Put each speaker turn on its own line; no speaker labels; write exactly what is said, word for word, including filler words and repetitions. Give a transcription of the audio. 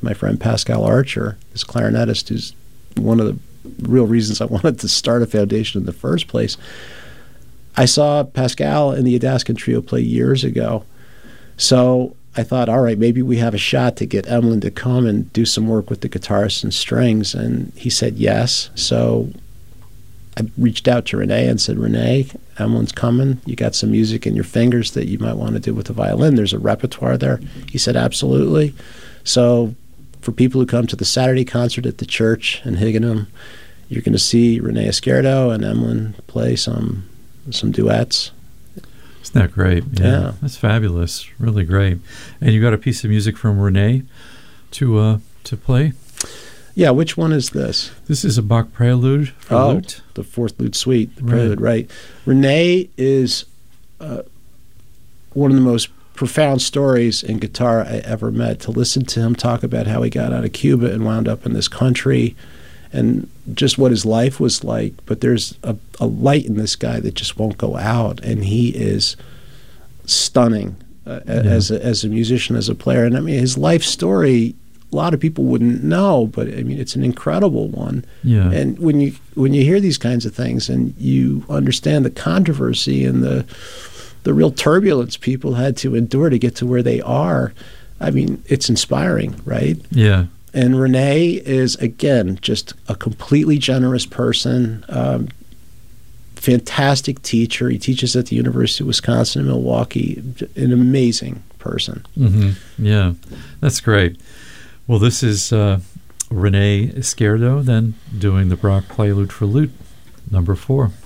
my friend Pascal Archer, this clarinetist, who's one of the real reasons I wanted to start a foundation in the first place. I saw Pascal and the Adaskin Trio play years ago. So I thought, all right, maybe we have a shot to get Emlyn to come and do some work with the guitarists and strings. And he said yes. So I reached out to Renee and said, Renee, Emlyn's coming. You got some music in your fingers that you might want to do with the violin. There's a repertoire there. He said, absolutely. So for people who come to the Saturday concert at the church in Higginham, you're going to see Renee Izquierdo and Emlyn play some some duets.
Isn't that great? Yeah,
yeah.
That's fabulous. Really great. And you got a piece of music from Renee to uh, to play?
Yeah, which one is this?
This is a Bach prelude for
oh,
lute.
The fourth lute suite, the
right.
prelude, right. Renee is uh, one of the most profound stories in guitar I ever met. To listen to him talk about how he got out of Cuba and wound up in this country and just what his life was like. But there's a, a light in this guy that just won't go out, and he is stunning uh, yeah. as, a, as a musician, as a player. And I mean, his life story, a lot of people wouldn't know, but I mean, it's an incredible one.
Yeah.
And when you when you hear these kinds of things and you understand the controversy and the the real turbulence people had to endure to get to where they are, I mean, it's inspiring, right?
Yeah.
And Renee is, again, just a completely generous person, um, fantastic teacher. He teaches at the University of Wisconsin in Milwaukee, an amazing person.
Mm-hmm. Yeah, that's great. Well, this is uh, Renee Izquierdo then doing the Bach Prelude for Lute, number four.